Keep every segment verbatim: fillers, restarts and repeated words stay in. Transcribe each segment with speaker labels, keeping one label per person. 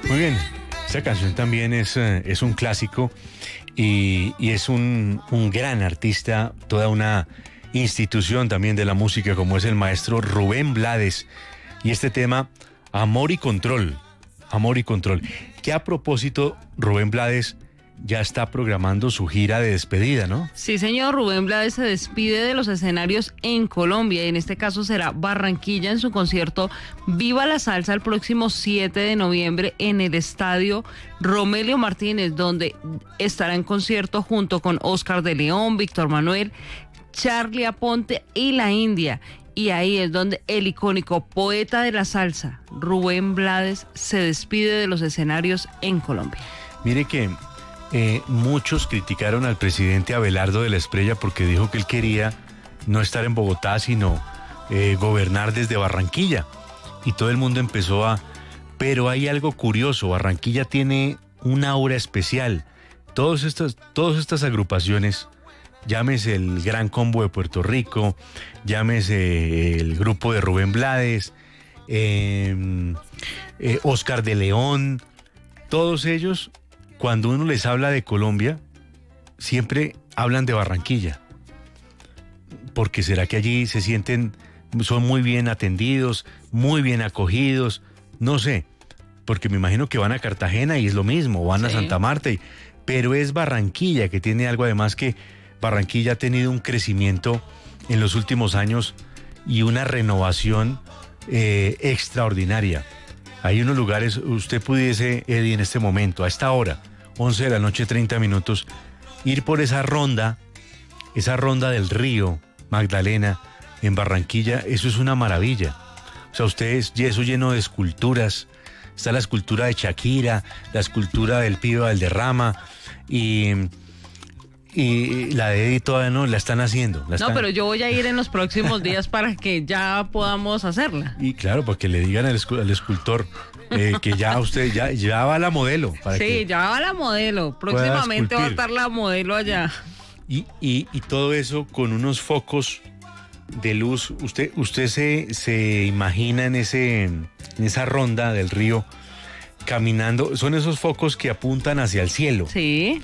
Speaker 1: Muy bien, esta canción también es, eh, es un clásico y, y es un, un gran artista, toda una institución también de la música como es el maestro Rubén Blades. Y este tema, Amor y Control, Amor y Control, que a propósito Rubén Blades ya está programando su gira de despedida, ¿no?
Speaker 2: Sí, señor, Rubén Blades se despide de los escenarios en Colombia y en este caso será Barranquilla en su concierto Viva la Salsa el próximo siete de noviembre en el estadio Romelio Martínez, donde estará en concierto junto con Oscar de León, Víctor Manuel, Charly Aponte y La India. Y ahí es donde el icónico poeta de la salsa, Rubén Blades, se despide de los escenarios en Colombia.
Speaker 1: Mire que Eh, muchos criticaron al presidente Abelardo de la Espriella porque dijo que él quería no estar en Bogotá, sino eh, gobernar desde Barranquilla. Y todo el mundo empezó a... Pero hay algo curioso, Barranquilla tiene una aura especial. Todas estas, todas estas agrupaciones, llámese el Gran Combo de Puerto Rico, llámese el grupo de Rubén Blades, eh, eh, Oscar de León, todos ellos... Cuando uno les habla de Colombia, siempre hablan de Barranquilla. Porque será que allí se sienten, son muy bien atendidos, muy bien acogidos, no sé. Porque me imagino que van a Cartagena y es lo mismo, van a sí. Santa Marta. Y, pero es Barranquilla, que tiene algo además que Barranquilla ha tenido un crecimiento en los últimos años y una renovación eh, extraordinaria. Hay unos lugares, usted pudiese, Eddie, en este momento, a esta hora, once de la noche, treinta minutos, ir por esa ronda, esa ronda del río Magdalena en Barranquilla, eso es una maravilla. O sea, ustedes, eso lleno de esculturas, está la escultura de Shakira, la escultura del Pibe Valderrama y... Y la de Eddie todavía no la están haciendo. La están...
Speaker 2: No, pero yo voy a ir en los próximos días para que ya podamos hacerla.
Speaker 1: Y claro, para que le digan al, escu- al escultor eh, que ya usted, ya, ya va la modelo. Para
Speaker 2: sí,
Speaker 1: que
Speaker 2: ya va la modelo. Próximamente va a estar la modelo allá.
Speaker 1: Y, y, y todo eso con unos focos de luz. Usted, usted se, se imagina en, ese, en esa ronda del río caminando. Son esos focos que apuntan hacia el cielo.
Speaker 2: Sí.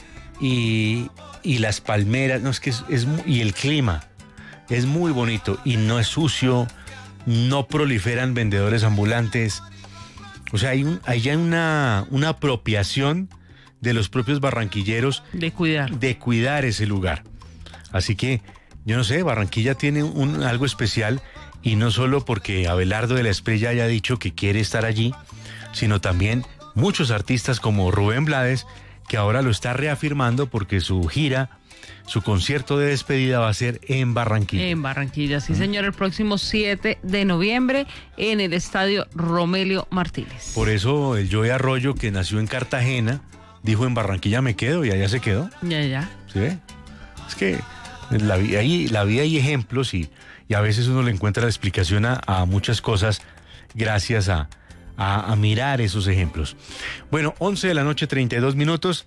Speaker 1: Y, y las palmeras, no es que es, es y el clima es muy bonito y no es sucio, no proliferan vendedores ambulantes. O sea, hay un, hay ya una, una apropiación de los propios barranquilleros
Speaker 2: de cuidar,
Speaker 1: de cuidar ese lugar. Así que, yo no sé, Barranquilla tiene un, algo especial y no solo porque Abelardo de la Espriella haya dicho que quiere estar allí, sino también muchos artistas como Rubén Blades, que ahora lo está reafirmando porque su gira, su concierto de despedida va a ser en Barranquilla.
Speaker 2: En Barranquilla, sí, señor, el próximo siete de noviembre en el estadio Romelio Martínez.
Speaker 1: Por eso el Joey Arroyo, que nació en Cartagena, dijo en Barranquilla me quedo y allá se quedó.
Speaker 2: Ya, ya.
Speaker 1: ¿Sí ve? Es que la, ahí, la vida hay ejemplos y, y a veces uno le encuentra la explicación a, a muchas cosas gracias a... A, a mirar esos ejemplos. Bueno, once de la noche, treinta y dos minutos.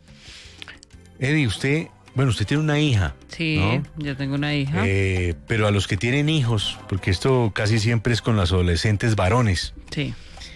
Speaker 1: Eddie, usted, bueno, usted tiene una hija.
Speaker 2: Sí,
Speaker 1: ¿no?
Speaker 2: Yo tengo una hija.
Speaker 1: Eh, pero a los que tienen hijos, porque esto casi siempre es con los adolescentes varones.
Speaker 2: Sí.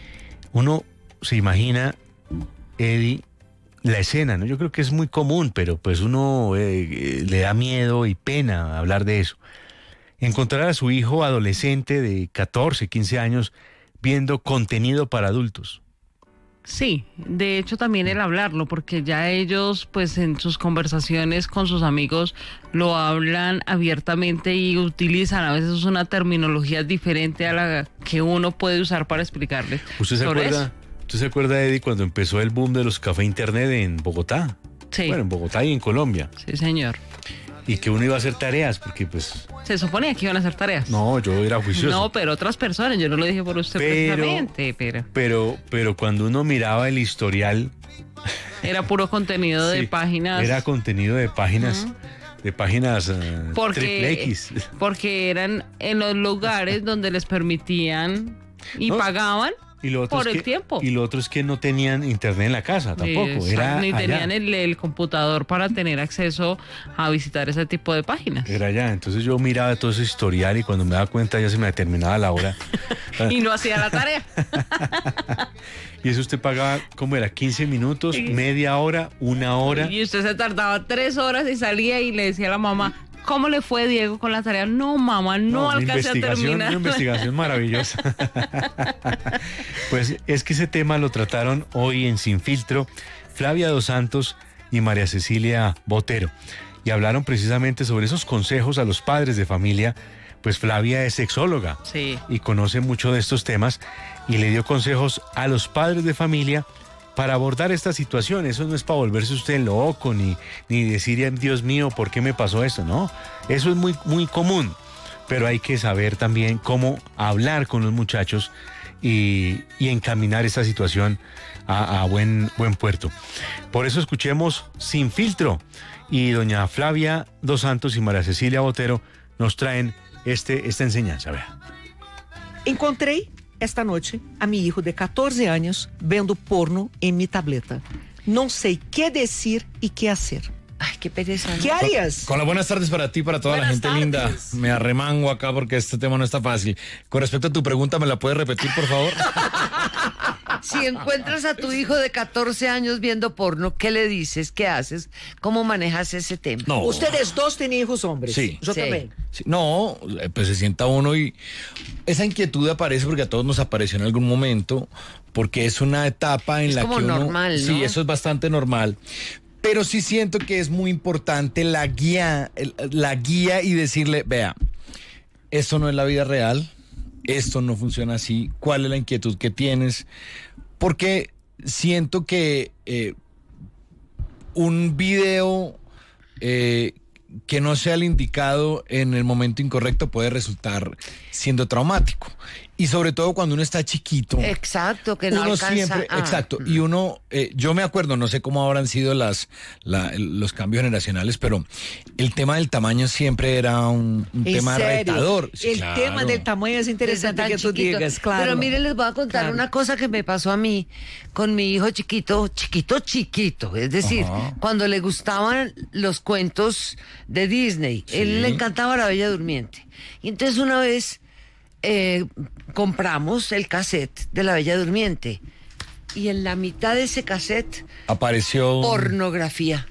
Speaker 1: Uno se imagina, Eddie, la escena, ¿no? Yo creo que es muy común, pero pues uno eh, le da miedo y pena hablar de eso. Encontrar a su hijo adolescente de catorce, quince años viendo contenido para adultos.
Speaker 2: Sí, de hecho también el hablarlo, porque ya ellos pues en sus conversaciones con sus amigos lo hablan abiertamente y utilizan a veces una terminología diferente a la que uno puede usar para explicarles.
Speaker 1: ¿Usted se acuerda, ¿Usted se acuerda, Eddie, cuando empezó el boom de los café internet en Bogotá?
Speaker 2: Sí.
Speaker 1: Bueno, en Bogotá y en Colombia.
Speaker 2: Sí, señor.
Speaker 1: Y que uno iba a hacer tareas, porque pues...
Speaker 2: Se suponía que iban a hacer tareas.
Speaker 1: No, yo era juicioso.
Speaker 2: No, pero otras personas, yo no lo dije por usted
Speaker 1: pero,
Speaker 2: precisamente, pero...
Speaker 1: Pero, pero cuando uno miraba el historial...
Speaker 2: Era puro contenido sí, de páginas...
Speaker 1: Era contenido de páginas... Uh-huh. De páginas uh,
Speaker 2: porque,
Speaker 1: triple X.
Speaker 2: Porque eran en los lugares donde les permitían y no, pagaban
Speaker 1: Y lo otro
Speaker 2: por
Speaker 1: es
Speaker 2: el
Speaker 1: que,
Speaker 2: tiempo.
Speaker 1: Y lo otro es que no tenían internet en la casa tampoco.
Speaker 2: Exacto,
Speaker 1: Era
Speaker 2: ni
Speaker 1: allá.
Speaker 2: tenían el, el computador para tener acceso a visitar ese tipo de páginas.
Speaker 1: Era allá. Entonces yo miraba todo ese historial y cuando me daba cuenta ya se me terminaba la hora.
Speaker 2: Y no hacía la tarea.
Speaker 1: Y eso usted pagaba, ¿cómo era? quince minutos, sí. media hora, una hora.
Speaker 2: Y usted se tardaba tres horas y salía y le decía a la mamá, ¿cómo le fue, Diego, con la tarea? No, mamá, no, no alcancé a terminar.
Speaker 1: Una investigación maravillosa. Pues es que ese tema lo trataron hoy en Sin Filtro Flavia Dos Santos y María Cecilia Botero. Y hablaron precisamente sobre esos consejos a los padres de familia. Pues Flavia es sexóloga,
Speaker 2: sí,
Speaker 1: y conoce mucho de estos temas y le dio consejos a los padres de familia para abordar esta situación. Eso no es para volverse usted loco ni, ni decir, Dios mío, ¿por qué me pasó esto? No, eso es muy, muy común, pero hay que saber también cómo hablar con los muchachos y, y encaminar esta situación a, a buen, buen puerto. Por eso escuchemos Sin Filtro, y doña Flavia Dos Santos y María Cecilia Botero nos traen Este, esta enseñanza, vea.
Speaker 3: Encontrei esta noite a meu hijo de catorze anos vendo porno em minha tableta. Não sei que dizer e que fazer.
Speaker 4: Ay, qué pereza, ¿no?
Speaker 3: ¿Qué harías?
Speaker 5: Con las buenas tardes para ti, para toda
Speaker 3: Buenas
Speaker 5: la gente
Speaker 3: tardes.
Speaker 5: linda. Me arremango acá porque este tema no está fácil. Con respecto a tu pregunta, ¿me la puedes repetir, por favor?
Speaker 4: Si encuentras a tu hijo de catorce años viendo porno, ¿qué le dices? ¿Qué haces? ¿Cómo manejas ese tema?
Speaker 5: No.
Speaker 3: Ustedes dos tienen hijos hombres.
Speaker 5: Sí.
Speaker 3: Yo
Speaker 4: Sí.
Speaker 3: también.
Speaker 5: Sí, no, pues se sienta uno y esa inquietud aparece porque a todos nos apareció en algún momento, porque es una etapa en
Speaker 4: Es
Speaker 5: la
Speaker 4: como
Speaker 5: que uno...
Speaker 4: normal, ¿no?
Speaker 5: Sí, eso es bastante normal. Pero sí siento que es muy importante la guía, el- la guía y decirle, vea, esto no es la vida real, esto no funciona así, ¿cuál es la inquietud que tienes? Porque siento que eh, un video eh, que no sea el indicado en el momento incorrecto puede resultar siendo traumático. Y sobre todo cuando uno está chiquito.
Speaker 4: Exacto, que no
Speaker 5: uno
Speaker 4: alcanza.
Speaker 5: siempre,
Speaker 4: ah.
Speaker 5: exacto, y uno, eh, yo me acuerdo, no sé cómo habrán sido las, la- los cambios generacionales, pero el tema del tamaño siempre era un, un
Speaker 3: En
Speaker 5: tema
Speaker 3: serio,
Speaker 5: retador. Sí,
Speaker 3: el
Speaker 5: claro.
Speaker 3: tema del tamaño es
Speaker 4: Desde
Speaker 3: interesante
Speaker 4: tan
Speaker 3: que tú
Speaker 4: chiquito.
Speaker 3: digas, claro.
Speaker 4: Pero miren, les voy a contar
Speaker 3: Claro.
Speaker 4: una cosa que me pasó a mí con mi hijo chiquito, chiquito, chiquito. Es decir,
Speaker 5: Ajá.
Speaker 4: cuando le gustaban los cuentos de Disney.
Speaker 5: Sí.
Speaker 4: Él le encantaba La Bella Durmiente. Y entonces una vez eh, compramos el cassette de La Bella Durmiente. Y en la mitad de ese cassette,
Speaker 5: Apareció.
Speaker 4: pornografía.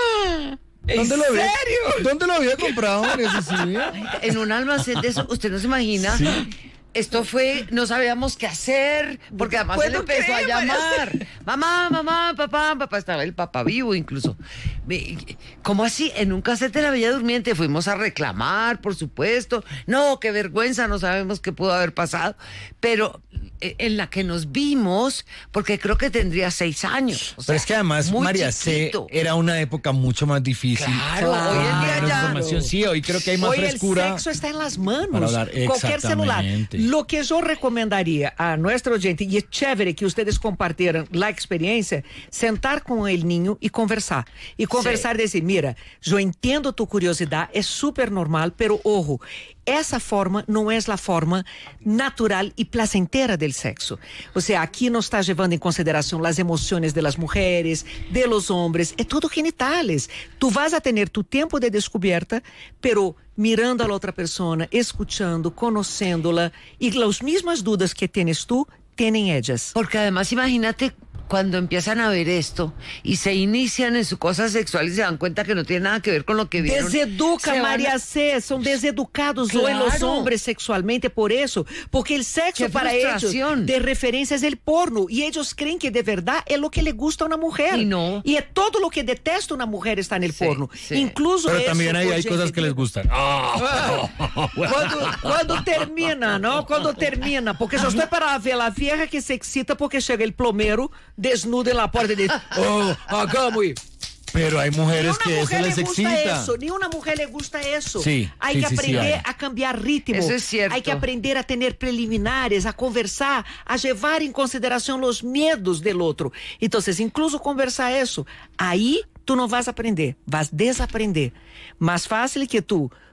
Speaker 5: ¿Dónde lo había, ¿Dónde lo había comprado, María Cecilia?
Speaker 4: En un almacén de eso, usted no se imagina.
Speaker 5: Sí.
Speaker 4: Esto fue, no sabíamos qué hacer, porque además él
Speaker 3: ¿Puedo
Speaker 4: empezó
Speaker 3: creer,
Speaker 4: a
Speaker 3: María
Speaker 4: llamar. Mamá, mamá, papá, papá, estaba el papá vivo incluso. Me- ¿Cómo así? En un cassette de La Bella Durmiente fuimos a reclamar, por supuesto. No, qué vergüenza, no sabemos qué pudo haber pasado. Pero eh, en la que nos vimos, porque creo que tendría seis años. o
Speaker 5: Pero
Speaker 4: sea,
Speaker 5: es que además
Speaker 4: muy
Speaker 5: María C
Speaker 4: chiquito.
Speaker 5: era una época mucho más difícil.
Speaker 4: Claro,
Speaker 3: Claro.
Speaker 4: hoy en día
Speaker 5: Menos
Speaker 4: ya.
Speaker 5: información. Sí, hoy creo que hay más
Speaker 3: Hoy
Speaker 5: frescura.
Speaker 3: el sexo está en las manos.
Speaker 5: para hablar.
Speaker 3: Cualquier celular.
Speaker 5: Exactamente.
Speaker 3: Lo que yo recomendaría a nuestra gente, y es chévere que ustedes compartieran la experiencia, sentar con el niño y conversar. Y conversar y decir, mira, yo entiendo tu curiosidad, es súper normal, pero ojo, esa forma no es la forma natural y placentera del sexo. O sea, aquí no está llevando en consideración las emociones de las mujeres, de los hombres, es todo genitales. Tú vas a tener tu tiempo de descubierta, pero mirando a la otra persona, escuchando, conociéndola, y las mismas dudas que tienes tú, tienen ellas.
Speaker 4: Porque además imagínate cuando empiezan a ver esto y se inician en su cosa sexual y se dan cuenta que no tiene nada que ver con lo que vieron.
Speaker 3: Deseduca,
Speaker 4: se van a-
Speaker 3: María C. Son deseducados hoy
Speaker 4: Claro.
Speaker 3: los hombres sexualmente por eso. Porque el sexo
Speaker 4: Qué
Speaker 3: para ellos
Speaker 4: frustración.
Speaker 3: de referencia es el porno. Y ellos creen que de verdad es lo que le gusta a una mujer.
Speaker 4: Y no.
Speaker 3: Y es todo lo que detesta una mujer está en el
Speaker 4: Sí,
Speaker 3: porno.
Speaker 4: sí.
Speaker 3: Incluso
Speaker 5: Pero
Speaker 3: eso,
Speaker 5: también hay,
Speaker 3: por
Speaker 5: hay
Speaker 3: gente
Speaker 5: cosas que les gustan. Ah.
Speaker 3: Cuando, cuando termina, ¿no? Cuando termina. Porque yo estoy para ver la vieja que se excita porque llega el plomero desnudo en la puerta y dice, oh, hagamos.
Speaker 5: Pero hay
Speaker 3: Ni
Speaker 5: mujeres
Speaker 3: una
Speaker 5: que eso
Speaker 3: mujer
Speaker 5: les
Speaker 3: le gusta
Speaker 5: excita.
Speaker 3: eso, ni una mujer le gusta eso.
Speaker 5: Sí,
Speaker 3: hay
Speaker 5: sí,
Speaker 3: que
Speaker 5: sí, sí,
Speaker 3: aprender
Speaker 5: hay.
Speaker 3: a cambiar ritmo.
Speaker 4: Eso es cierto.
Speaker 3: Hay que aprender a tener preliminares, a conversar, a llevar en consideración los miedos del otro. Entonces, incluso conversar eso, ahí tú no vas a aprender, vas a desaprender. Más fácil que tú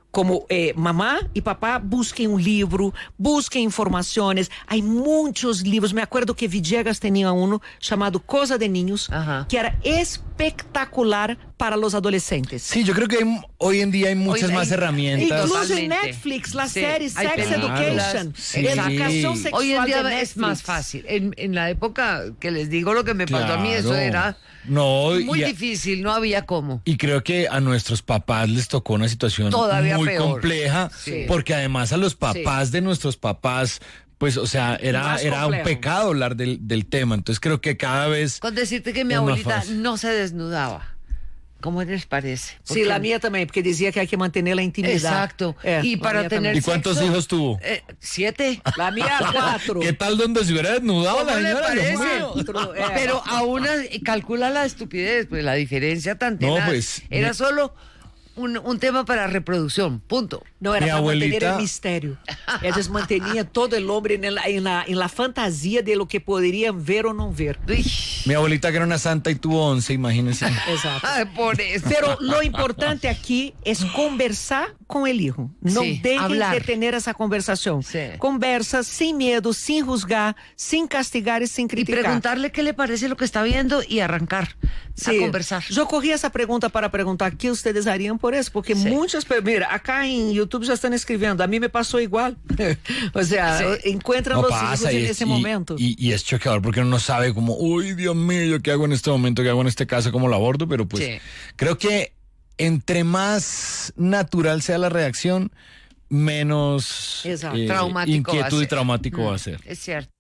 Speaker 3: como eh, mamá y papá, busquen un libro, busquen informaciones. Hay muchos libros. Me acuerdo que Villegas tenía uno llamado Cosa de Niños,
Speaker 4: Ajá.
Speaker 3: que era espectacular para los adolescentes.
Speaker 5: Sí, yo creo que hay- hoy en día hay muchas
Speaker 4: Hoy
Speaker 5: más
Speaker 4: hay-
Speaker 5: herramientas.
Speaker 3: Incluso en
Speaker 4: Totalmente.
Speaker 3: Netflix, la
Speaker 4: Sí,
Speaker 3: serie
Speaker 4: hay
Speaker 3: Sex
Speaker 4: películas.
Speaker 3: Education,
Speaker 5: Sí.
Speaker 3: educación sexual
Speaker 4: Hoy en
Speaker 3: de
Speaker 4: día
Speaker 3: Netflix.
Speaker 4: es más fácil. En, en la época que les digo lo que me pasó a mí, eso
Speaker 5: Claro.
Speaker 4: era
Speaker 5: No,
Speaker 4: muy
Speaker 5: y a-
Speaker 4: difícil, no había cómo.
Speaker 5: Y creo que a nuestros papás les tocó una situación
Speaker 4: Todavía
Speaker 5: muy
Speaker 4: peor.
Speaker 5: compleja,
Speaker 4: Sí.
Speaker 5: porque además a los papás de nuestros papás, pues, o sea, era,
Speaker 3: Más
Speaker 5: era un
Speaker 3: complejo.
Speaker 5: pecado hablar del, del tema. Entonces creo que cada vez...
Speaker 4: Con decirte que mi
Speaker 5: Es más
Speaker 4: abuelita
Speaker 5: fácil.
Speaker 4: no se desnudaba. ¿Cómo les parece?
Speaker 3: Sí,
Speaker 4: Porque-
Speaker 3: la mía también, porque decía que hay que mantener la intimidad.
Speaker 4: Exacto.
Speaker 3: Eh,
Speaker 4: Y
Speaker 3: la
Speaker 4: para
Speaker 3: mía
Speaker 4: tener
Speaker 5: ¿Y
Speaker 3: también.
Speaker 5: cuántos
Speaker 4: sexo,
Speaker 5: hijos tuvo?
Speaker 4: eh, siete.
Speaker 3: La mía cuatro.
Speaker 5: ¿Qué tal donde se hubiera desnudado la
Speaker 4: ¿Cómo le
Speaker 5: señora? Dios
Speaker 4: parece?
Speaker 5: mío?
Speaker 3: Cuatro, eh.
Speaker 4: Pero aún así, calcula la estupidez, pues la diferencia tan tenaz.
Speaker 5: No, pues,
Speaker 4: Era
Speaker 5: mi-
Speaker 4: solo un, un tema para reproducción, punto.
Speaker 3: No, era
Speaker 5: Mi
Speaker 3: para mantener
Speaker 5: abuelita-
Speaker 3: el misterio. Ellos mantenían todo el hombre en la, en, la, en la fantasía de lo que podrían ver o no ver.
Speaker 4: Uy.
Speaker 5: Mi abuelita que era una santa y tuvo once, imagínense.
Speaker 3: Exacto.
Speaker 4: Ay, por eso.
Speaker 3: Pero lo importante aquí es conversar con el hijo. No
Speaker 4: Sí,
Speaker 3: dejen
Speaker 4: hablar.
Speaker 3: de tener esa conversación.
Speaker 4: Sí.
Speaker 3: Conversa sin miedo, sin juzgar, sin castigar y sin
Speaker 4: Y
Speaker 3: criticar.
Speaker 4: preguntarle qué le parece lo que está viendo y arrancar
Speaker 3: Sí.
Speaker 4: a conversar.
Speaker 3: Yo cogí esa pregunta para preguntar qué ustedes harían por eso, porque
Speaker 4: Sí.
Speaker 3: muchas, pe- mira, acá en YouTube ya están escribiendo, a mí me pasó igual. O sea,
Speaker 4: Sí.
Speaker 3: encuentran
Speaker 5: No
Speaker 3: los
Speaker 5: pasa
Speaker 3: hijos en
Speaker 5: y,
Speaker 3: ese
Speaker 5: y-
Speaker 3: momento.
Speaker 5: Y, y es choqueador porque uno no sabe como, uy, Dios mío, ¿yo qué hago en este momento? ¿Qué hago en este caso? ¿Cómo lo abordo? Pero pues
Speaker 4: Sí.
Speaker 5: creo que entre más natural sea la reacción, menos
Speaker 3: Exacto.
Speaker 5: eh,
Speaker 4: Traumático va a
Speaker 5: inquietud y
Speaker 4: ser.
Speaker 5: traumático
Speaker 4: Mm,
Speaker 5: va a ser.
Speaker 4: Es cierto.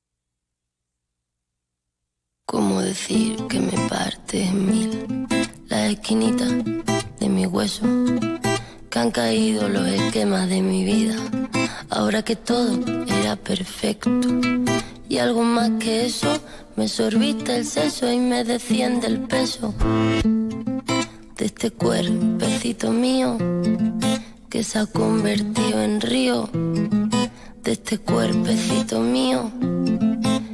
Speaker 6: ¿Cómo decir que me parte en mil la esquinita de mi hueso? Que han caído los esquemas de mi vida, ahora que todo era perfecto. Y algo más que eso, me sorbiste el seso y me desciende el peso de este cuerpecito mío que se ha convertido en río, de este cuerpecito mío